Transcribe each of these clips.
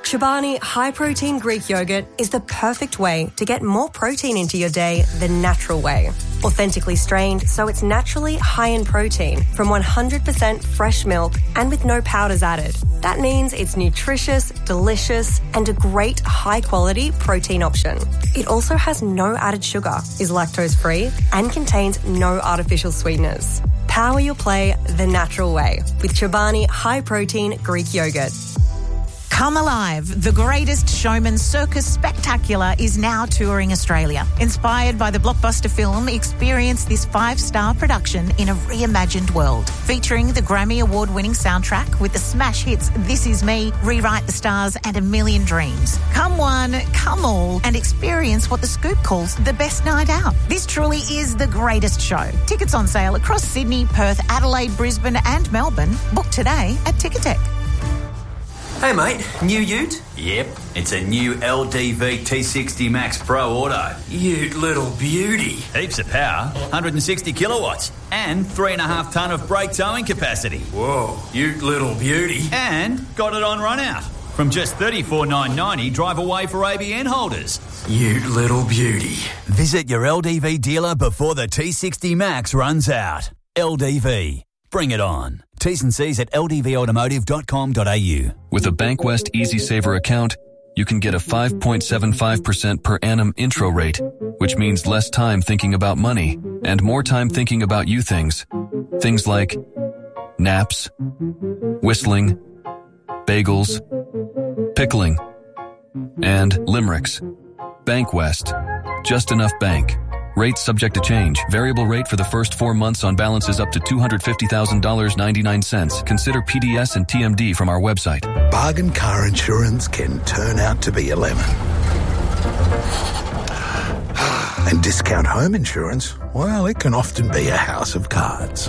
Chobani high-protein Greek yogurt is the perfect way to get more protein into your day the natural way. Authentically strained, so it's naturally high in protein from 100% fresh milk and with no powders added. That means it's nutritious, delicious, and a great high-quality protein option. It also has no added sugar, is lactose-free, and contains no artificial sweeteners. Power your play the natural way with Chobani high-protein Greek yogurt. Come Alive, the Greatest Showman Circus Spectacular is now touring Australia. Inspired by the blockbuster film, experience this 5-star production in a reimagined world. Featuring the Grammy Award-winning soundtrack with the smash hits This Is Me, Rewrite the Stars and A Million Dreams. Come one, come all, and experience what The Scoop calls the best night out. This truly is the greatest show. Tickets on sale across Sydney, Perth, Adelaide, Brisbane and Melbourne. Book today at Ticketek. Hey mate, new ute? Yep, it's a new LDV T60 Max Pro Auto. Ute little beauty. Heaps of power, 160 kilowatts, and 3.5 tonne of brake towing capacity. Whoa, ute little beauty. And got it on run out. From just $34,990 drive away for ABN holders. Ute little beauty. Visit your LDV dealer before the T60 Max runs out. LDV. Bring it on. T's and C's at ldvautomotive.com.au. With a Bankwest Easy Saver account, you can get a 5.75% per annum intro rate, which means less time thinking about money and more time thinking about you things. Things like naps, whistling, bagels, pickling, and limericks. Bankwest. Just enough bank. Rates subject to change. Variable rate for the first 4 months on balances up to $250,000.99. Consider PDS and TMD from our website. Bargain car insurance can turn out to be a lemon. And discount home insurance, well, it can often be a house of cards.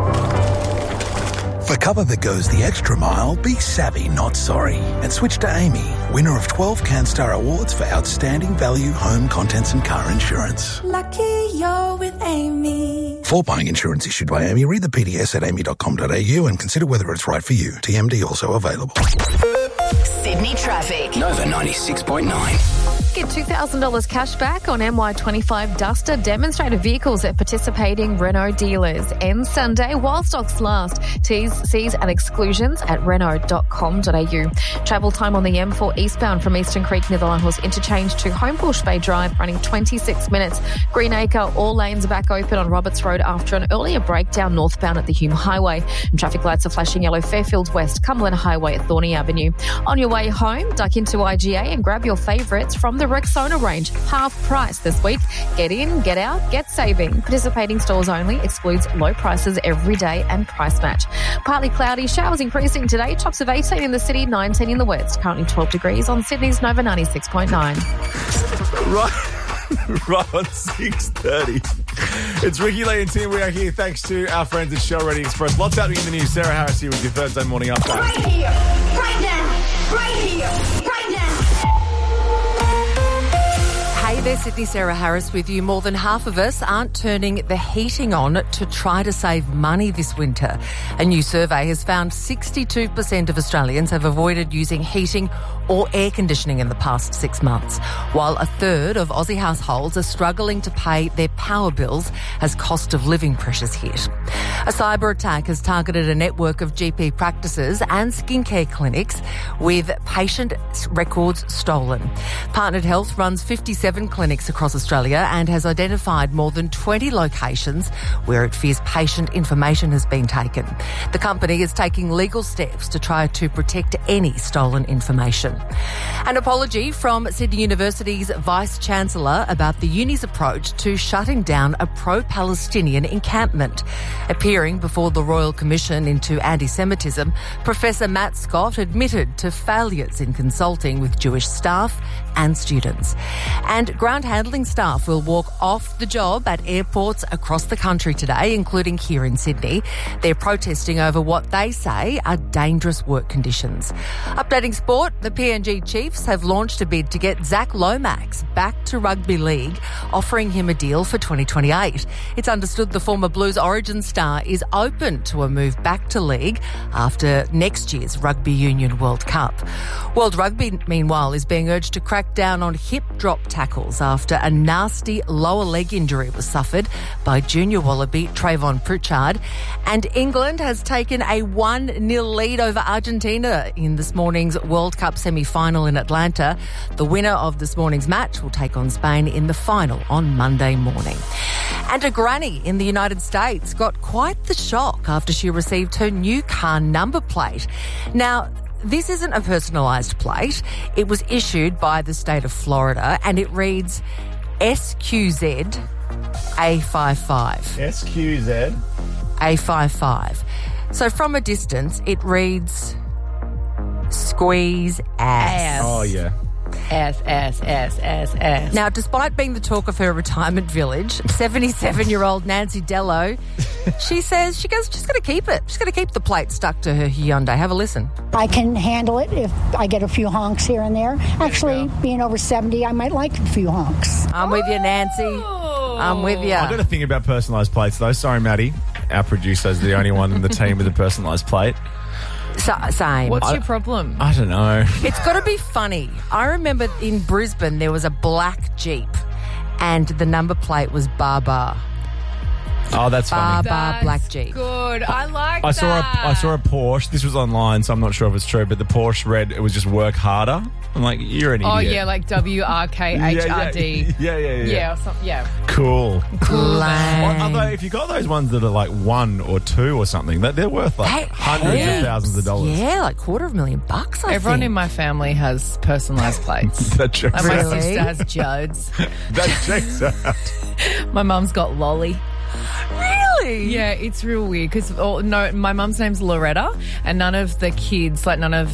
For cover that goes the extra mile, be savvy, not sorry. And switch to Amy, winner of 12 CanStar Awards for outstanding value, home, contents and car insurance. Lucky you're with Amy. For buying insurance issued by Amy, read the PDS at amy.com.au and consider whether it's right for you. TMD also available. Sydney traffic. Nova 96.9. Get $2,000 cash back on MY25 Duster demonstrator vehicles at participating Renault dealers. Ends Sunday while stocks last. T's, C's and exclusions at renault.com.au. Travel time on the M4 eastbound from Eastern Creek near the Lighthorse Interchange to Homebush Bay Drive running 26 minutes. Greenacre, all lanes are back open on Roberts Road after an earlier breakdown northbound at the Hume Highway. And traffic lights are flashing yellow Fairfield West, Cumberland Highway at Thorney Avenue. On your way home, duck into IGA and grab your favourites from the Rexona range. Half price this week. Get in, get out, get saving. Participating stores only. Excludes low prices every day and price match. Partly cloudy. Showers increasing today. Tops of 18 in the city, 19 in the west. Currently 12 degrees on Sydney's Nova 96.9. Right on 6:30. It's Ricky Lee and Tim. We are here thanks to our friends at Shell Ready Express. Lots happening in the news. Sarah Harris here with your Thursday morning update. Right here, right now, right here, right now. Hey there, Sydney, Sarah Harris with you. More than half of us aren't turning the heating on to try to save money this winter. A new survey has found 62% of Australians have avoided using heating or air conditioning in the past 6 months, while a third of Aussie households are struggling to pay their power bills as cost of living pressures hit. A cyber attack has targeted a network of GP practices and skincare clinics with patient records stolen. Partnered Health runs 57 clinics across Australia and has identified more than 20 locations where it fears patient information has been taken. The company is taking legal steps to try to protect any stolen information. An apology from Sydney University's Vice-Chancellor about the uni's approach to shutting down a pro-Palestinian encampment. Appearing before the Royal Commission into Anti-Semitism, Professor Matt Scott admitted to failures in consulting with Jewish staff and students. And ground handling staff will walk off the job at airports across the country today, including here in Sydney. They're protesting over what they say are dangerous work conditions. Updating sport, the PNG chief Chiefs have launched a bid to get Zach Lomax back to rugby league, offering him a deal for 2028. It's understood the former Blues Origin star is open to a move back to league after next year's Rugby Union World Cup. World Rugby, meanwhile, is being urged to crack down on hip drop tackles after a nasty lower leg injury was suffered by junior Wallaby Trayvon Pritchard. And England has taken a 1-0 lead over Argentina in this morning's World Cup semi-final in Atlanta. The winner of this morning's match will take on Spain in the final on Monday morning. And a granny in the United States got quite the shock after she received her new car number plate. Now, this isn't a personalised plate. It was issued by the state of Florida and it reads SQZ A55. SQZ A55. So from a distance, it reads squeeze ass. Oh, yeah. S. Now, despite being the talk of her retirement village, 77-year-old Nancy Dello, she says she's going to keep it. She's going to keep the plate stuck to her Hyundai. Have a listen. I can handle it if I get a few honks here and there. Actually, being over 70, I might like a few honks. I'm with you, Nancy. I'm with you. I got to think about personalised plates, though. Sorry, Maddie. Our producer is the only one in the team with a personalised plate. Same. What's your problem? I don't know. It's got to be funny. I remember in Brisbane there was a black Jeep and the number plate was Bar. Oh, that's funny. Bar black Jeep. Good. I like I that. saw a Porsche. This was online, so I'm not sure if it's true, but the Porsche read it was just work harder. I'm like, you're an idiot. Oh, yeah, like WRKHRD. Yeah. Cool. Lame. Although, if you got those ones that are like 1 or 2 or something, they're worth like hundreds of thousands of dollars. Yeah, like $250,000, I Everyone think. in my family has personalised plates. That checks And my out. sister has Jodes. That checks out. My mum's got Lolly. Really? Yeah, it's real weird because my mum's name's Loretta, and none of the kids, none of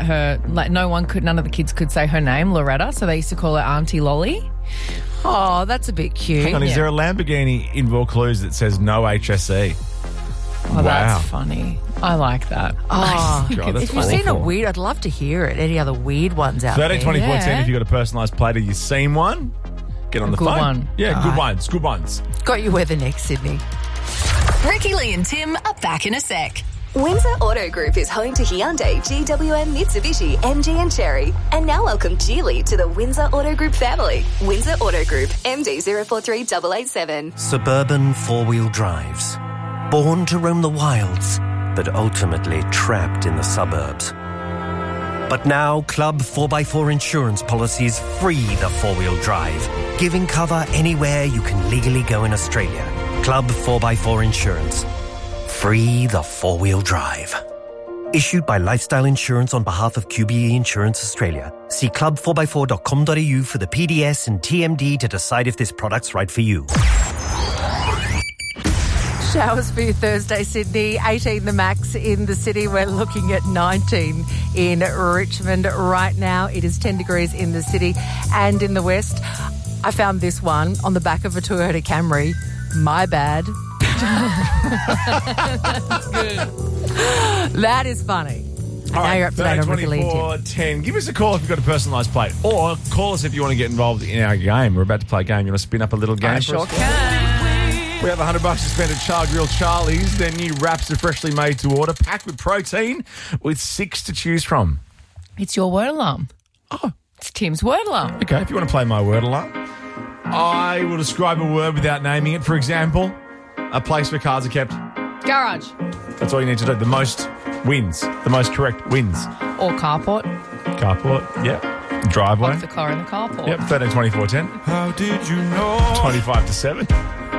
the kids could say her name, Loretta, so they used to call her Auntie Lolly. Oh, that's a bit cute. Hang on, is there a Lamborghini in Vaucluse that says no HSE? Oh, wow. That's funny. I like that. Oh, God, that's if you've seen a awful. weird, I'd love to hear it. Any other weird ones out there? 13-24-10, if you've got a personalised plate or you've seen one, get on the good phone. one. Yeah, All good right. Good ones. Got you weather next, Sydney. Ricky Lee and Tim are back in a sec. Windsor Auto Group is home to Hyundai, GWM, Mitsubishi, MG and Cherry. And now welcome Geely to the Windsor Auto Group family. Windsor Auto Group, MD 043887. Suburban four-wheel drives. Born to roam the wilds, but ultimately trapped in the suburbs. But now, Club 4x4 insurance policies free the four-wheel drive, giving cover anywhere you can legally go in Australia. Club 4x4 Insurance. Free the four-wheel drive. Issued by Lifestyle Insurance on behalf of QBE Insurance Australia. See club4x4.com.au for the PDS and TMD to decide if this product's right for you. Showers for you Thursday, Sydney. 18 the max in the city. We're looking at 19 in Richmond right now. It is 10 degrees in the city and in the west. I found this one on the back of a Toyota Camry. My bad. That's good. That is funny. All Now right, you're up to date on Ricky Lee and Tim. 13-24-10. Give us a call if you've got a personalised plate. Or call us if you want to get involved in our game. We're about to play a game. You want to spin up a little game I for sure us? can. We have $100 to spend at Char Grill Charlie's. Their new wraps are freshly made to order, packed with protein, with 6 to choose from. It's your word alarm. Oh. It's Tim's word alarm. Okay, if you want to play my word alarm, I will describe a word without naming it. For example, a place where cars are kept. Garage. That's all you need to do. The most wins. The most correct wins. Or carport. Carport, yep. Driveway. Park the car in the carport. Yep, 13-24-10. How did you know? 25 to 7.